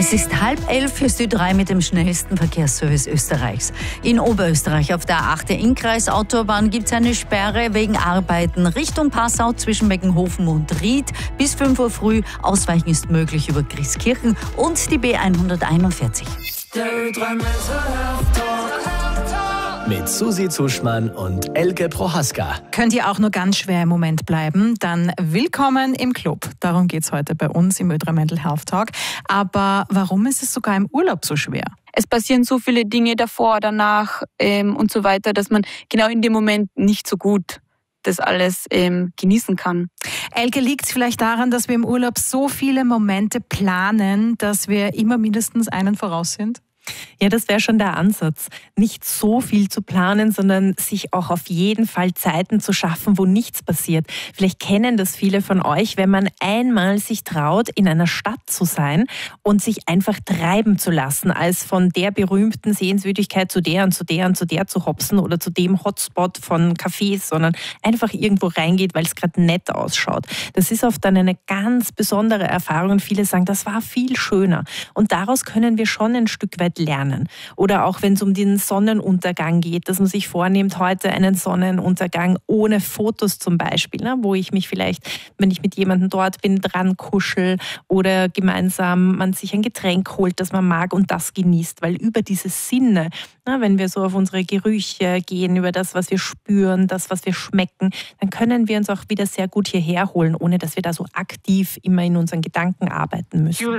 Es ist 10:30 für Süd3 mit dem schnellsten Verkehrsservice Österreichs. In Oberösterreich auf der 8. Innkreisautobahn gibt es eine Sperre wegen Arbeiten Richtung Passau zwischen Beckenhofen und Ried. Bis 5 Uhr früh. Ausweichen ist möglich über Christkirchen und die B141. Mit Susi Zuschmann und Elke Prohaska. Könnt ihr auch nur ganz schwer im Moment bleiben, dann willkommen im Club. Darum geht es heute bei uns im Ö3 Mental Health Talk. Aber warum ist es sogar im Urlaub so schwer? Es passieren so viele Dinge davor, danach und so weiter, dass man genau in dem Moment nicht so gut das alles genießen kann. Elke, liegt es vielleicht daran, dass wir im Urlaub so viele Momente planen, dass wir immer mindestens einen voraus sind? Ja, das wäre schon der Ansatz. Nicht so viel zu planen, sondern sich auch auf jeden Fall Zeiten zu schaffen, wo nichts passiert. Vielleicht kennen das viele von euch, wenn man einmal sich traut, in einer Stadt zu sein und sich einfach treiben zu lassen, als von der berühmten Sehenswürdigkeit zu der und zu der und zu der zu hopsen oder zu dem Hotspot von Cafés, sondern einfach irgendwo reingeht, weil es gerade nett ausschaut. Das ist oft dann eine ganz besondere Erfahrung und viele sagen, das war viel schöner. Und daraus können wir schon ein Stück weit lernen. Oder auch wenn es um den Sonnenuntergang geht, dass man sich vornimmt, heute einen Sonnenuntergang ohne Fotos zum Beispiel, ne, wo ich mich vielleicht, wenn ich mit jemandem dort bin, dran kuschel oder gemeinsam man sich ein Getränk holt, das man mag und das genießt, weil über diese Sinne, ne, wenn wir so auf unsere Gerüche gehen, über das, was wir spüren, das, was wir schmecken, dann können wir uns auch wieder sehr gut hierher holen, ohne dass wir da so aktiv immer in unseren Gedanken arbeiten müssen.